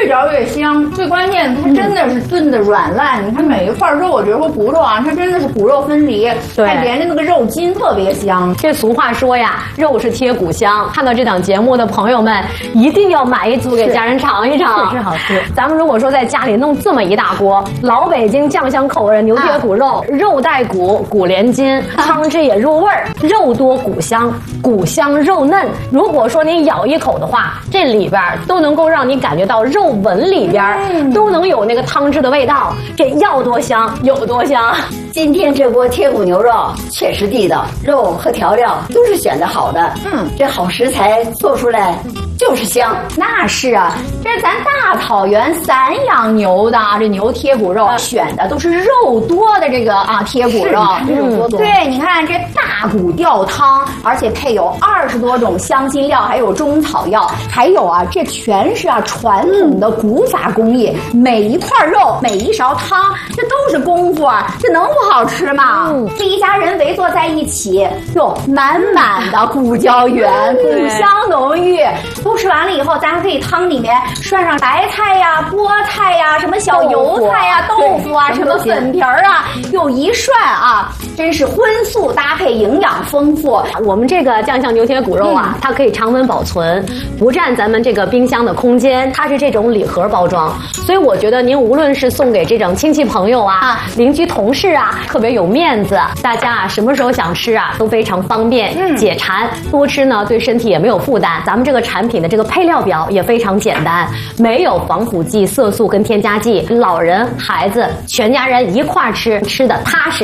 越嚼越香。最关键，它真的是炖的软烂。你看每一块肉，我觉得说骨肉啊，它真的是骨肉分离， 对， 还连着那个肉筋特别香。 这俗话说呀，肉是贴骨香。看到这档节目的朋友们，一定要买一组给家人尝一尝， 是好吃。 咱们如果说在家里弄这么一大锅老北京酱香口味的牛贴骨肉，肉带骨，骨连筋，汤汁也入味儿，肉多骨香，骨香肉嫩。如果说你咬一口的话，这里边都能够让你感觉到肉纹里边都能有那个汤汁的味道，这要多香有多香。 今天这锅贴骨牛肉确实地道，肉和调料都是选的好的。这好食材做出来就是香。 那是啊，这是咱大草原散养牛的啊，这牛贴骨肉选的都是肉多的这个啊贴骨肉。对，你看这大骨吊汤，而且配有20多种香辛料，还有中草药，还有啊，这全是啊传统的古法工艺，每一块肉，每一勺汤，这都是功夫啊，这能不好吃吗？这一家人围坐在一起，哟，满满的骨胶原，骨香浓郁。都吃完了以后，咱还可以汤里面涮上白菜呀、菠菜呀、什么小油菜呀、豆腐啊、什么粉皮儿啊，又一涮啊，真是荤素搭配，营养丰富。 我们这个酱香牛贴骨肉啊，它可以常温保存，不占咱们这个冰箱的空间，它是这种礼盒包装，所以我觉得您无论是送给这种亲戚朋友啊、邻居同事啊，特别有面子，大家啊什么时候想吃啊都非常方便，解馋，多吃呢对身体也没有负担。咱们这个产品的这个配料表也非常简单，没有防腐剂、色素跟添加剂，老人、孩子全家人一块吃，吃的踏实。